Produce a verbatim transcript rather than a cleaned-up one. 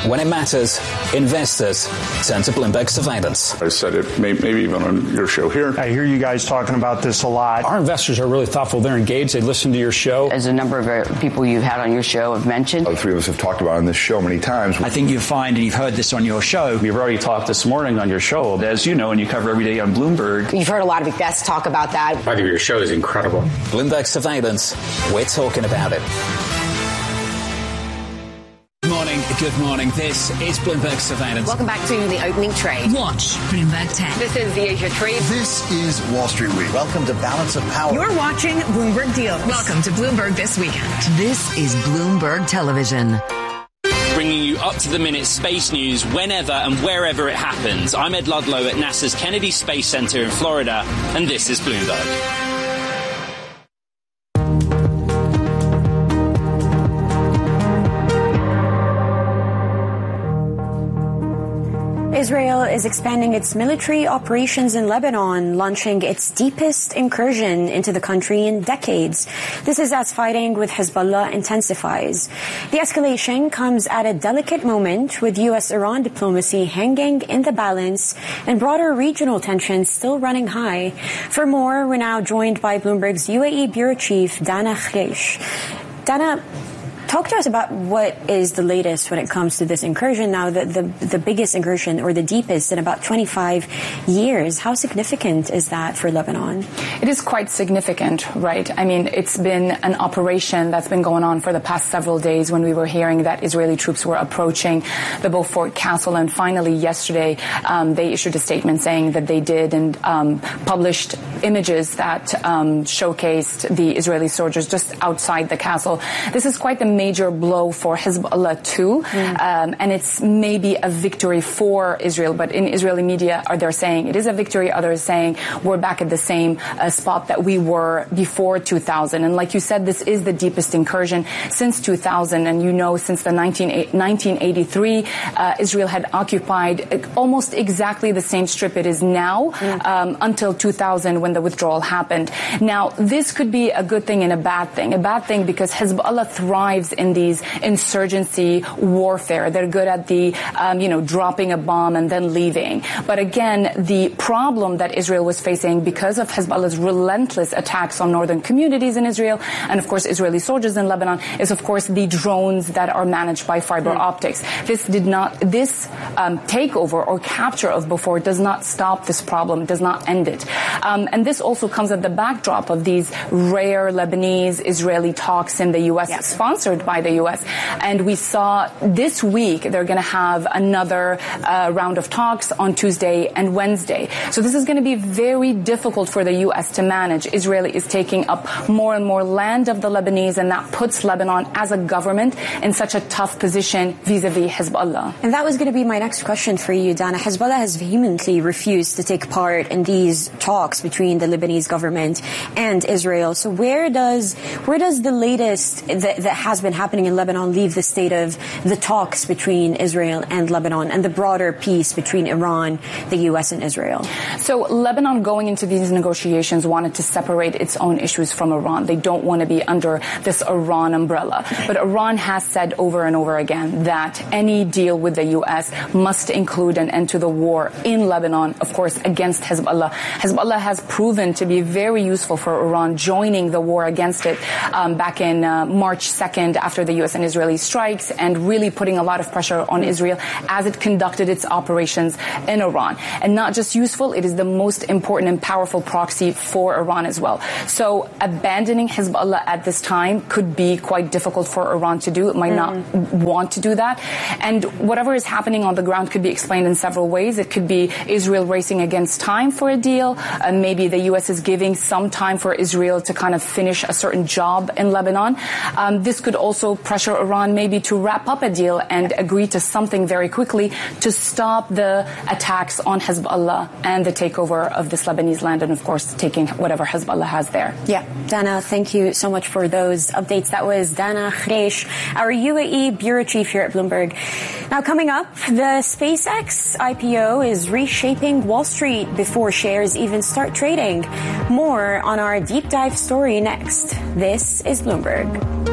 When it matters, investors turn to Bloomberg Surveillance. I said it maybe even on your show here. I hear you guys talking about this a lot. Our investors are really thoughtful. They're engaged. They listen to your show. As a number of people you've had on your show have mentioned. The three of us have talked about on this show many times. I think you find, and you've heard this on your show. We've already talked this morning on your show, as you know, and you cover every day on Bloomberg. You've heard a lot of guests talk about that. I think your show is incredible. Bloomberg Surveillance. We're talking about it. Good morning. This is Bloomberg Surveillance. Welcome back to the opening trade. Watch Bloomberg ten. This is the Asia Trade. This is Wall Street Week. Welcome to Balance of Power. You're watching Bloomberg Deals. Welcome to Bloomberg This Weekend. This is Bloomberg Television. Bringing you up-to-the-minute space news whenever and wherever it happens. I'm Ed Ludlow at NASA's Kennedy Space Center in Florida, and this is Bloomberg. Israel is expanding its military operations in Lebanon, launching its deepest incursion into the country in decades. This is as fighting with Hezbollah intensifies. The escalation comes at a delicate moment with U S Iran diplomacy hanging in the balance and broader regional tensions still running high. For more, we're now joined by Bloomberg's U A E Bureau Chief, Dana Khreish. Dana, talk to us about what is the latest when it comes to this incursion now, the, the, the biggest incursion or the deepest in about twenty-five years. How significant is that for Lebanon? It is quite significant, right? I mean, it's been an operation that's been going on for the past several days when we were hearing that Israeli troops were approaching the Beaufort Castle. And finally, yesterday, um, they issued a statement saying that they did and um, published images that um, showcased the Israeli soldiers just outside the castle. This is quite the major blow for Hezbollah too, mm. um, and it's maybe a victory for Israel. But in Israeli media, are they're saying it is a victory. Others saying we're back at the same uh, spot that we were before two thousand. And like you said, this is the deepest incursion since two thousand. And you know, since the nineteen eighty-three, uh, Israel had occupied almost exactly the same strip it is now mm. um, until two thousand when the withdrawal happened. Now, this could be a good thing and a bad thing. A bad thing because Hezbollah thrives in these insurgency warfare. They're good at the, um, you know, dropping a bomb and then leaving. But again, the problem that Israel was facing because of Hezbollah's relentless attacks on northern communities in Israel and, of course, Israeli soldiers in Lebanon is, of course, the drones that are managed by fiber mm. optics. This did not, this um, takeover or capture of Beaufort does not stop this problem, does not end it. Um, and this also comes at the backdrop of these rare Lebanese-Israeli talks in the U S, yes. sponsored by the U S. And we saw this week they're going to have another uh, round of talks on Tuesday and Wednesday. So this is going to be very difficult for the U S to manage. Israel is taking up more and more land of the Lebanese, and that puts Lebanon as a government in such a tough position vis-a-vis Hezbollah. And that was going to be my next question for you, Dana. Hezbollah has vehemently refused to take part in these talks between the Lebanese government and Israel. So where does where does the latest that, that has been happening in Lebanon leave the state of the talks between Israel and Lebanon and the broader peace between Iran, the U S, and Israel? So Lebanon, going into these negotiations, wanted to separate its own issues from Iran. They don't want to be under this Iran umbrella. But Iran has said over and over again that any deal with the U S must include an end to the war in Lebanon, of course, against Hezbollah. Hezbollah has proven to be very useful for Iran, joining the war against it um, back in uh, March second after the U S and Israeli strikes, and really putting a lot of pressure on Israel as it conducted its operations in Iran. And not just useful, it is the most important and powerful proxy for Iran as well. So abandoning Hezbollah at this time could be quite difficult for Iran to do. It might mm. not want to do that. And whatever is happening on the ground could be explained in several ways. It could be Israel racing against time for a deal. Uh, maybe the U S is giving some time for Israel to kind of finish a certain job in Lebanon. Um, this could also pressure Iran maybe to wrap up a deal and agree to something very quickly to stop the attacks on Hezbollah and the takeover of this Lebanese land, and of course taking whatever Hezbollah has there. Yeah, Dana, thank you so much for those updates. That was Dana Khreish, our U A E Bureau Chief here at Bloomberg. Now coming up, the SpaceX I P O is reshaping Wall Street before shares even start trading. More on our deep dive story next. This is Bloomberg.